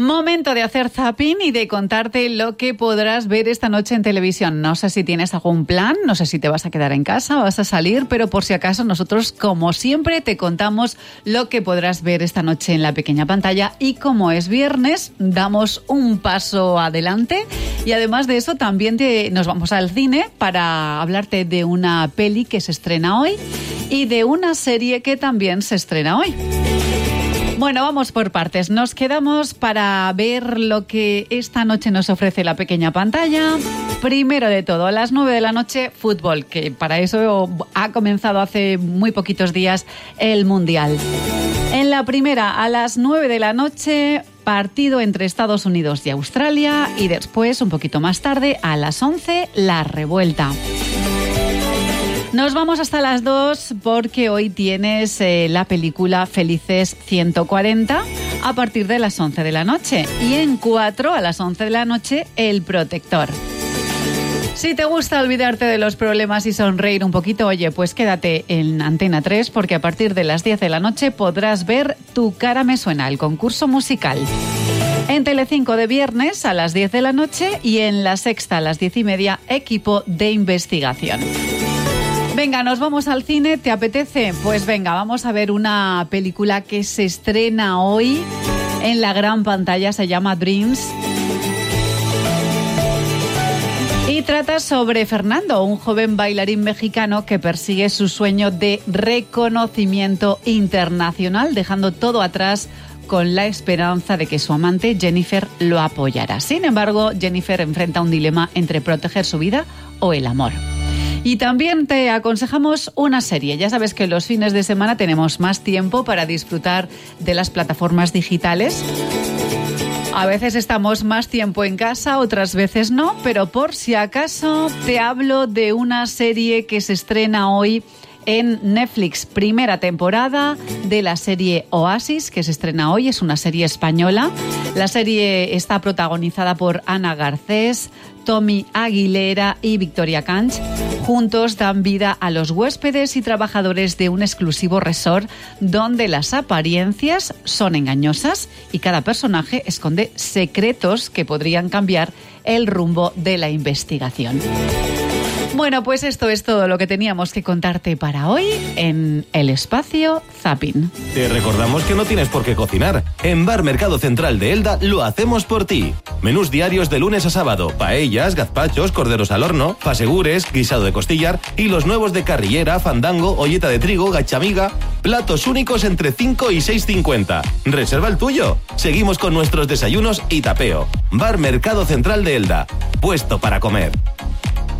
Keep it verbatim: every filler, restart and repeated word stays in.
Momento de hacer zapping y de contarte lo que podrás ver esta noche en televisión. No sé si tienes algún plan, no sé si te vas a quedar en casa o vas a salir, pero por si acaso nosotros, como siempre, te contamos lo que podrás ver esta noche en la pequeña pantalla. Y como es viernes, damos un paso adelante y además de eso también te, nos vamos al cine para hablarte de una peli que se estrena hoy y de una serie que también se estrena hoy. Bueno, vamos por partes. Nos quedamos para ver lo que esta noche nos ofrece la pequeña pantalla. Primero de todo, a las nueve de la noche, fútbol, que para eso ha comenzado hace muy poquitos días el Mundial. En la primera, a las nueve de la noche, partido entre Estados Unidos y Australia. Y después, un poquito más tarde, a las once, la revuelta. Nos vamos hasta las dos porque hoy tienes eh, la película Felices ciento cuarenta a partir de las once de la noche. Y en cuatro, a las once de la noche, El Protector. Si te gusta olvidarte de los problemas y sonreír un poquito, oye, pues quédate en Antena tres porque a partir de las diez de la noche podrás ver Tu cara me suena, el concurso musical. En Telecinco de viernes a las diez de la noche y en La Sexta a las diez y media, Equipo de Investigación. Venga, nos vamos al cine, ¿te apetece? Pues venga, vamos a ver una película que se estrena hoy en la gran pantalla, se llama Dreams. Y trata sobre Fernando, un joven bailarín mexicano que persigue su sueño de reconocimiento internacional, dejando todo atrás con la esperanza de que su amante Jennifer lo apoyará. Sin embargo, Jennifer enfrenta un dilema entre proteger su vida o el amor. Y también te aconsejamos una serie. Ya sabes que los fines de semana tenemos más tiempo para disfrutar de las plataformas digitales. A veces estamos más tiempo en casa, otras veces no, pero por si acaso te hablo de una serie que se estrena hoy en Netflix, primera temporada de la serie Oasis, que se estrena hoy, es una serie española. La serie está protagonizada por Ana Garcés, Tommy Aguilera y Victoria Canch. Juntos dan vida a los huéspedes y trabajadores de un exclusivo resort donde las apariencias son engañosas y cada personaje esconde secretos que podrían cambiar el rumbo de la investigación. Bueno, pues esto es todo lo que teníamos que contarte para hoy en El Espacio Zapping. Te recordamos que no tienes por qué cocinar. En Bar Mercado Central de Elda lo hacemos por ti. Menús diarios de lunes a sábado, paellas, gazpachos, corderos al horno, pasegures, guisado de costillar y los nuevos de carrillera, fandango, olleta de trigo, gachamiga. Platos únicos entre cinco y seis cincuenta. Reserva el tuyo. Seguimos con nuestros desayunos y tapeo. Bar Mercado Central de Elda. Puesto para comer.